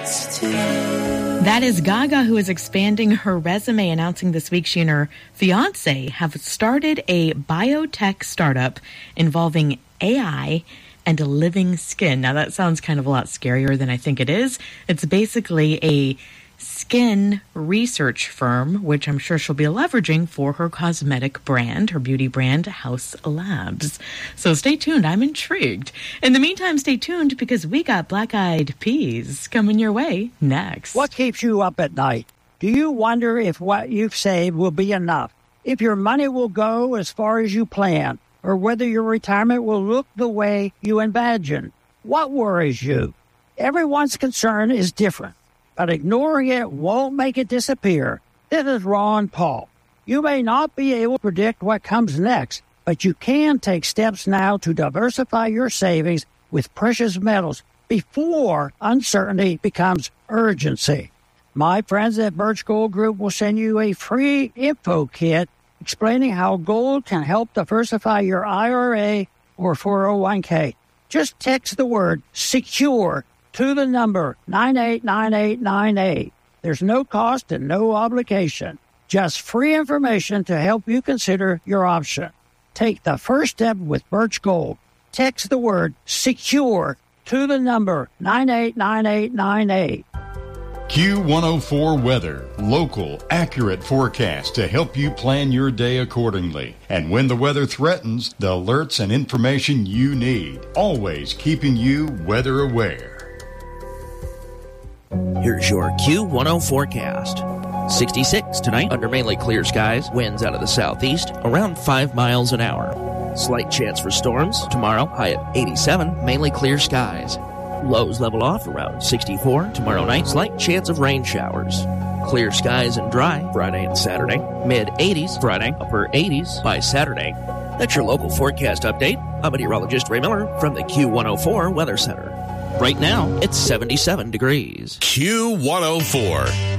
next to you. That is Gaga, who is expanding her resume, announcing this week she and her fiancé have started a biotech startup involving AI and living skin. Now, that sounds kind of a lot scarier than I think it is. It's basically a skin research firm, which I'm sure she'll be leveraging for her cosmetic brand, her beauty brand, Haus Labs. So stay tuned. I'm intrigued. In the meantime, stay tuned because we got Black Eyed Peas coming your way next. What keeps you up at night? Do you wonder if what you've saved will be enough? If your money will go as far as you plan? Or whether your retirement will look the way you imagine? What worries you? Everyone's concern is different, but ignoring it won't make it disappear. This is Ron Paul. You may not be able to predict what comes next, but you can take steps now to diversify your savings with precious metals before uncertainty becomes urgency. My friends at Birch Gold Group will send you a free info kit explaining how gold can help diversify your IRA or 401k. Just text the word SECURE to the number 989898. There's no cost and no obligation. Just free information to help you consider your option. Take the first step with Birch Gold. Text the word SECURE to the number 989898. Q104 Weather. Local, accurate forecast to help you plan your day accordingly. And when the weather threatens, the alerts and information you need. Always keeping you weather aware. Here's your Q10 forecast. 66 tonight under mainly clear skies. Winds out of the southeast around 5 miles an hour. Slight chance for storms tomorrow. High at 87, mainly clear skies. Lows level off around 64 tomorrow night. Slight chance of rain showers. Clear skies and dry Friday and Saturday. Mid-80s Friday, upper 80s by Saturday. That's your local forecast update. I'm meteorologist Ray Miller from the Q104 Weather Center. Right now, it's 77 degrees. Q104.